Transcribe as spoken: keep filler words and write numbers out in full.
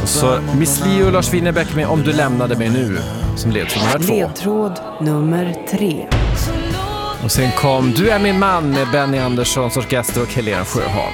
Och så Miss Li och Lars Winnerbäck med Om du lämnade mig nu som ledtråd nummer två. Ledtråd nummer tre. Och sen kom Du är min man med Benny Anderssons orkester och Helena Sjöholm.